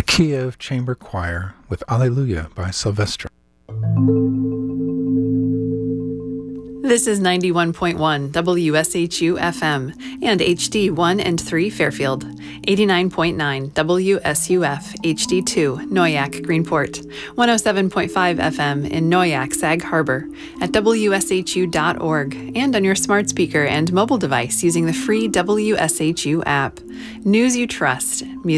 Kiev Chamber Choir with Alleluia by Sylvester. This is 91.1 WSHU FM and HD 1 and 3 Fairfield, 89.9 WSUF HD2 Noyak Greenport, 107.5 FM in Noyak Sag Harbor, at WSHU.org, and on your smart speaker and mobile device using the free WSHU app. News you trust.